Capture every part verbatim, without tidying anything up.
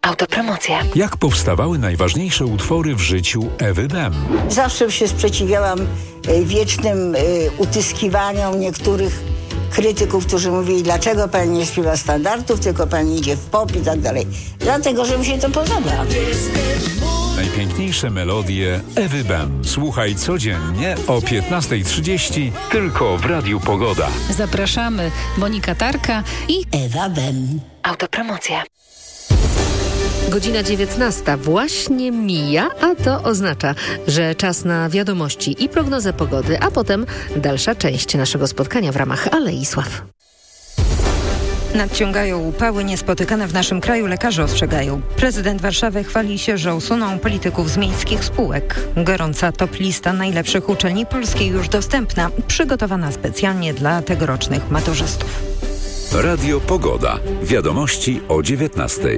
Autopromocja. Jak powstawały najważniejsze utwory w życiu Ewy Bem? Zawsze się sprzeciwiałam wiecznym utyskiwaniom niektórych krytyków, którzy mówili, dlaczego pani nie śpiewa standardów, tylko pani idzie w pop i tak dalej. Dlatego, że mi się to podoba. Najpiękniejsze melodie Ewy Bem. Słuchaj codziennie o piętnasta trzydzieści tylko w Radiu Pogoda. Zapraszamy Monika Tarka i Ewa Bem. Autopromocja. Godzina dziewiętnasta właśnie mija, a to oznacza, że czas na wiadomości i prognozę pogody, a potem dalsza część naszego spotkania w ramach Alei Sław. Nadciągają upały niespotykane w naszym kraju, lekarze ostrzegają. Prezydent Warszawy chwali się, że usuną polityków z miejskich spółek. Gorąca top lista najlepszych uczelni polskiej już dostępna, przygotowana specjalnie dla tegorocznych maturzystów. Radio Pogoda. Wiadomości o dziewiętnastej.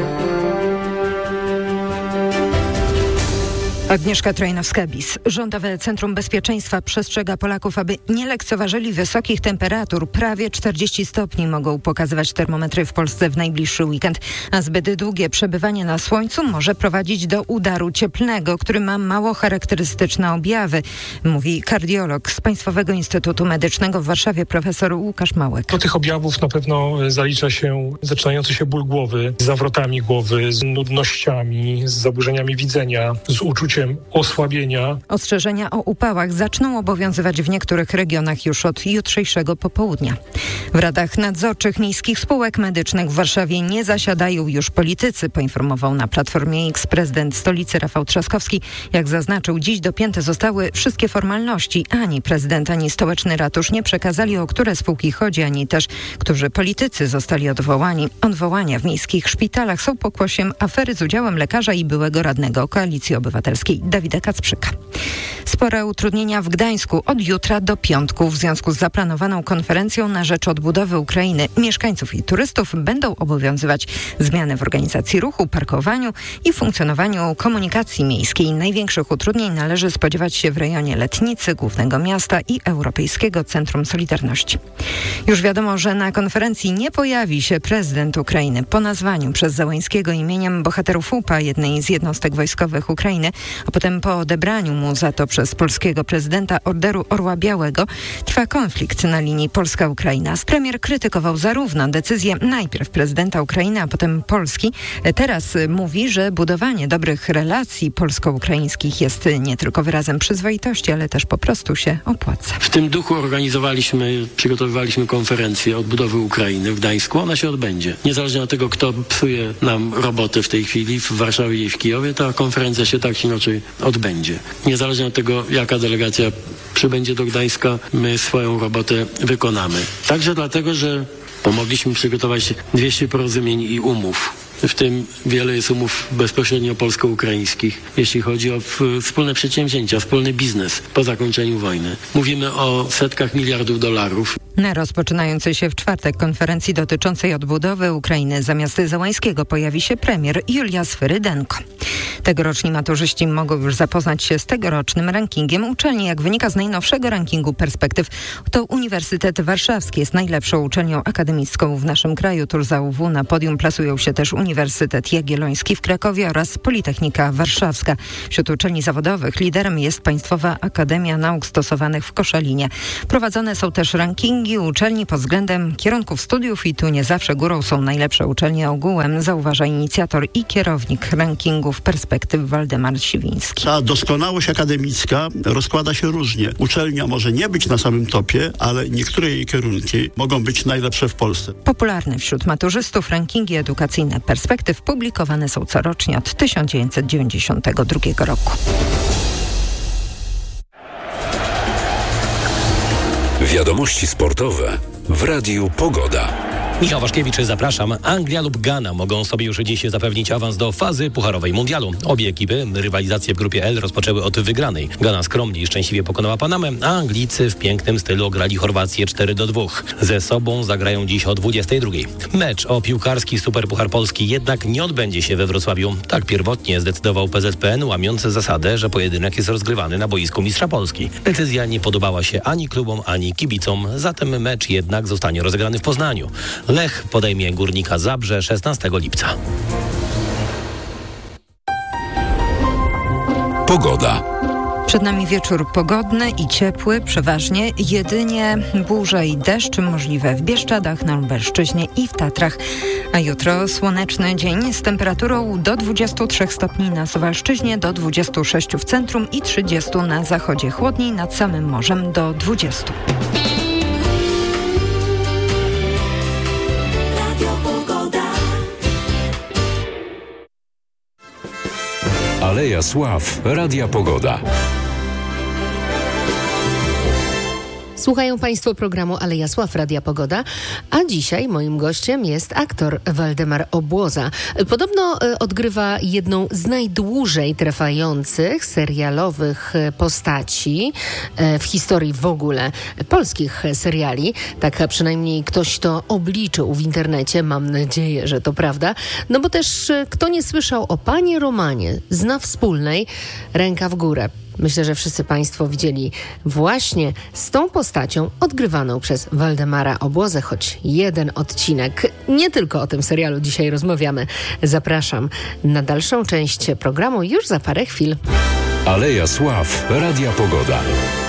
Agnieszka Trojnowska-Bis. Rządowe Centrum Bezpieczeństwa przestrzega Polaków, aby nie lekceważyli wysokich temperatur. Prawie czterdzieści stopni mogą pokazywać termometry w Polsce w najbliższy weekend, a zbyt długie przebywanie na słońcu może prowadzić do udaru cieplnego, który ma mało charakterystyczne objawy, mówi kardiolog z Państwowego Instytutu Medycznego w Warszawie profesor Łukasz Małek. Do tych objawów na pewno zalicza się zaczynający się ból głowy, z zawrotami głowy, z nudnościami, z zaburzeniami widzenia, z uczuciem osłabienia. Ostrzeżenia o upałach zaczną obowiązywać w niektórych regionach już od jutrzejszego popołudnia. W radach nadzorczych miejskich spółek medycznych w Warszawie nie zasiadają już politycy, poinformował na Platformie X prezydent stolicy Rafał Trzaskowski. Jak zaznaczył, dziś dopięte zostały wszystkie formalności. Ani prezydent, ani stołeczny ratusz nie przekazali, o które spółki chodzi, ani też, którzy politycy zostali odwołani. Odwołania w miejskich szpitalach są pokłosiem afery z udziałem lekarza i byłego radnego Koalicji Obywatelskiej Dawida Kacprzyka. Spore utrudnienia w Gdańsku od jutra do piątku w związku z zaplanowaną konferencją na rzecz odbudowy Ukrainy. Mieszkańców i turystów będą obowiązywać zmiany w organizacji ruchu, parkowaniu i funkcjonowaniu komunikacji miejskiej. Największych utrudnień należy spodziewać się w rejonie Letnicy, głównego miasta i Europejskiego Centrum Solidarności. Już wiadomo, że na konferencji nie pojawi się prezydent Ukrainy. Po nazwaniu przez Załańskiego imieniem bohaterów U P A, jednej z jednostek wojskowych Ukrainy, a potem po odebraniu mu za to przez polskiego prezydenta Orderu Orła Białego, trwa konflikt na linii Polska-Ukraina. Premier krytykował zarówno decyzję najpierw prezydenta Ukrainy, a potem Polski. Teraz mówi, że budowanie dobrych relacji polsko-ukraińskich jest nie tylko wyrazem przyzwoitości, ale też po prostu się opłaca. W tym duchu organizowaliśmy, przygotowywaliśmy konferencję odbudowy Ukrainy w Gdańsku. Ona się odbędzie. Niezależnie od tego, kto psuje nam robotę w tej chwili w Warszawie i w Kijowie, ta konferencja się tak czy inaczej odbędzie. Niezależnie od tego, jaka delegacja przybędzie do Gdańska, my swoją robotę wykonamy. Także dlatego, że pomogliśmy przygotować dwieście porozumień i umów. W tym wiele jest umów bezpośrednio polsko-ukraińskich, jeśli chodzi o wspólne przedsięwzięcia, wspólny biznes po zakończeniu wojny. Mówimy o setkach miliardów dolarów. Na rozpoczynającej się w czwartek konferencji dotyczącej odbudowy Ukrainy zamiast Załańskiego pojawi się premier Julia Swyrydenko. Tegoroczni maturzyści mogą już zapoznać się z tegorocznym rankingiem uczelni. Jak wynika z najnowszego rankingu Perspektyw, to Uniwersytet Warszawski jest najlepszą uczelnią akademicką w naszym kraju. Tuż za U W na podium plasują się też Uniwersytet Jagielloński w Krakowie oraz Politechnika Warszawska. Wśród uczelni zawodowych liderem jest Państwowa Akademia Nauk Stosowanych w Koszalinie. Prowadzone są też rankingi uczelni pod względem kierunków studiów i tu nie zawsze górą są najlepsze uczelnie ogółem, zauważa inicjator i kierownik rankingów Perspektyw Waldemar Siwiński. Ta doskonałość akademicka rozkłada się różnie. Uczelnia może nie być na samym topie, ale niektóre jej kierunki mogą być najlepsze w Polsce. Popularne wśród maturzystów rankingi edukacyjne Perspektyw publikowane są corocznie od tysiąc dziewięćset dziewięćdziesiątego drugiego roku. Wiadomości sportowe w Radiu Pogoda. Michał Waszkiewicz, zapraszam. Anglia lub Gana mogą sobie już dziś zapewnić awans do fazy pucharowej mundialu. Obie ekipy rywalizację w grupie L rozpoczęły od wygranej. Gana skromnie i szczęśliwie pokonała Panamę, a Anglicy w pięknym stylu ograli Chorwację cztery do dwóch. Ze sobą zagrają dziś o dwudziestej drugiej. Mecz o piłkarski Superpuchar Polski jednak nie odbędzie się we Wrocławiu. Tak pierwotnie zdecydował P Z P N, łamiąc zasadę, że pojedynek jest rozgrywany na boisku Mistrza Polski. Decyzja nie podobała się ani klubom, ani kibicom, zatem mecz jednak zostanie rozegrany w Poznaniu. Lech podejmie Górnika Zabrze szesnastego lipca. Pogoda. Przed nami wieczór pogodny i ciepły, przeważnie. Jedynie burze i deszcz możliwe w Bieszczadach, na Lubelszczyźnie i w Tatrach. A jutro słoneczny dzień z temperaturą do dwudziestu trzech stopni na Suwalszczyźnie, do dwudziestu sześciu w centrum i trzydziestu na zachodzie. Chłodniej nad samym morzem do dwudziestu. Aleja Sław, Radia Pogoda. Słuchają Państwo programu Aleja Sław, Radia Pogoda, a dzisiaj moim gościem jest aktor Waldemar Obłoza. Podobno odgrywa jedną z najdłużej trwających serialowych postaci w historii w ogóle polskich seriali. Tak przynajmniej ktoś to obliczył w internecie. Mam nadzieję, że to prawda. No bo też kto nie słyszał o Panie Romanie, zna Wspólnej, ręka w górę. Myślę, że wszyscy Państwo widzieli właśnie z tą postacią odgrywaną przez Waldemara Obłozę, choć jeden odcinek. Nie tylko o tym serialu dzisiaj rozmawiamy. Zapraszam na dalszą część programu już za parę chwil. Aleja Sław, Radia Pogoda.